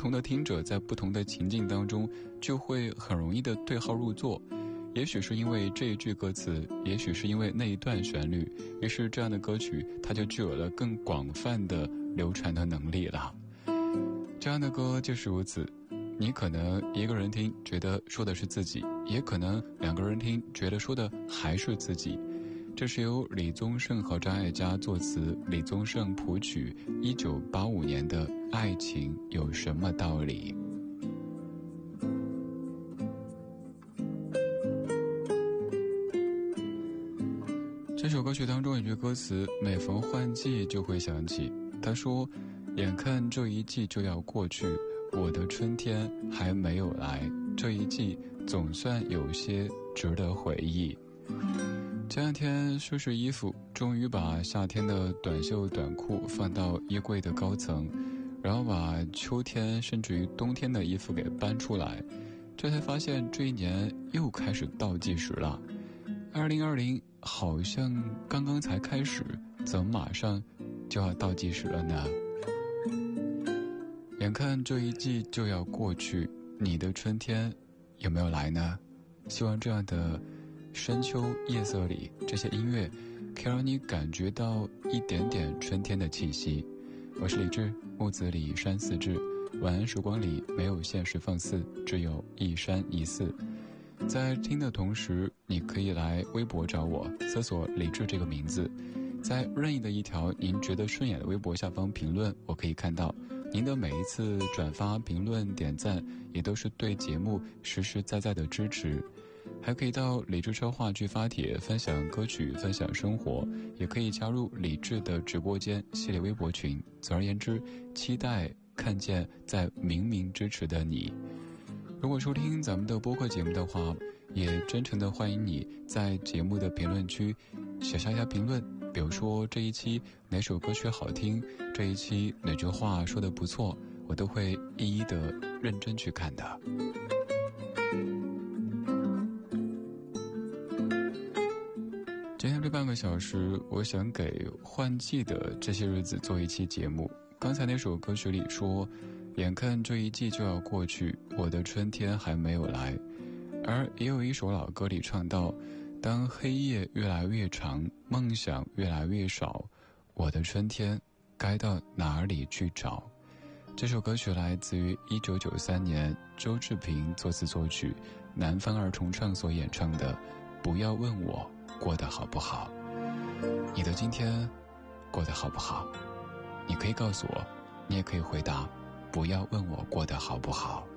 同的听者在不同的情境当中就会很容易的对号入座，也许是因为这一句歌词，也许是因为那一段旋律，于是这样的歌曲它就具有了更广泛的流传的能力了。这样的歌就是如此，你可能一个人听觉得说的是自己，也可能两个人听觉得说的还是自己。这是由李宗盛和张艾嘉作词，李宗盛谱曲，1985年的《爱情有什么道理》。这首歌曲当中有句歌词，每逢换季就会想起。他说，眼看这一季就要过去，我的春天还没有来，这一季总算有些值得回忆。前两天收拾衣服，终于把夏天的短袖短裤放到衣柜的高层，然后把秋天甚至于冬天的衣服给搬出来，这才发现这一年又开始倒计时了。2020好像刚刚才开始，怎么马上就要倒计时了呢？眼看这一季就要过去，你的春天有没有来呢？希望这样的深秋夜色里，这些音乐可以让你感觉到一点点春天的气息。我是李志，木子李山寺志，晚安时光里没有现实放肆，只有一山一寺。在听的同时，你可以来微博找我，搜索李志这个名字，在任意的一条您觉得顺眼的微博下方评论，我可以看到您的每一次转发、评论、点赞，也都是对节目实实在在的支持。还可以到理智车话剧发帖，分享歌曲，分享生活，也可以加入理智的直播间系列微博群。总而言之，期待看见在明明支持的你。如果收听咱们的播客节目的话，也真诚的欢迎你在节目的评论区写下一下评论，比如说这一期哪首歌曲好听，这一期哪句话说得不错，我都会一一的认真去看的。今天这半个小时，我想给换季的这些日子做一期节目。刚才那首歌曲里说，眼看这一季就要过去，我的春天还没有来。而也有一首老歌里唱到，当黑夜越来越长，梦想越来越少，我的春天该到哪里去找？这首歌曲来自于1993年周志平作词作曲，南方二重唱所演唱的《不要问我过得好不好》。你的今天过得好不好？你可以告诉我，你也可以回答不要问我过得好不好。